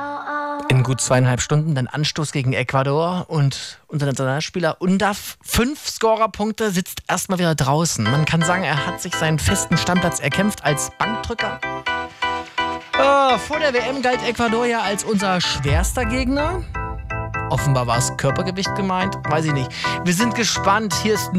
In gut 2,5 Stunden dann Anstoß gegen Ecuador und unser Nationalspieler Undaf, 5 Scorerpunkte, sitzt erstmal wieder draußen. Man kann sagen, er hat sich seinen festen Stammplatz erkämpft als Bankdrücker. Vor der WM galt Ecuador ja als unser schwerster Gegner. Offenbar war es Körpergewicht gemeint, weiß ich nicht. Wir sind gespannt. Hier ist